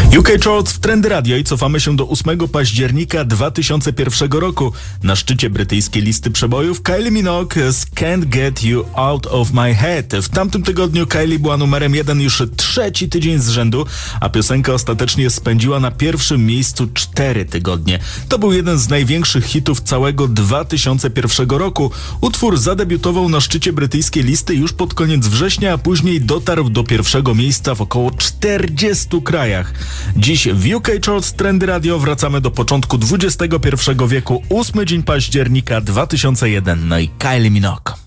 UK Charts w Trendy Radio i cofamy się do 8 października 2001 roku. Na szczycie brytyjskiej listy przebojów Kylie Minogue z Can't Get You Out of My Head. W tamtym tygodniu Kylie była numerem 1 już trzeci tydzień z rzędu, a piosenka ostatecznie spędziła na pierwszym miejscu 4 tygodnie. To był jeden z największych hitów całego 2001 roku. Utwór zadebiutował na szczycie brytyjskiej listy już pod koniec września, a później dotarł do pierwszego miejsca w około 40 krajach. Dziś w UK Charts Trendy Radio wracamy do początku XXI wieku, 8 dzień października 2001, no i Kylie Minogue.